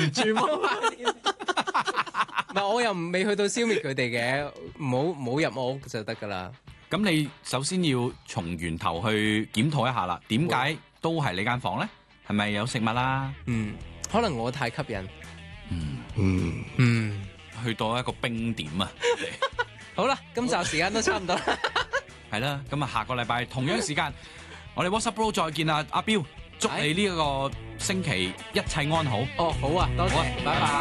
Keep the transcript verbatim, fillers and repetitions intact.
全部唔係，我又未去到消滅佢哋嘅，唔好唔好入我屋就得噶啦。 咁你首先要從源頭去檢討一下啦，點解都係你間房咧？係咪有食物啦？ 嗯，可能我太吸引。 嗯嗯嗯， 去到一個冰點啊！ 好啦，今集時間都差唔多啦。 係啦，咁啊下個禮拜同樣時間，我哋 WhatsApp Bro 再見啦，阿彪，祝你呢個星期一切安好。 哦，好啊，多謝，拜拜。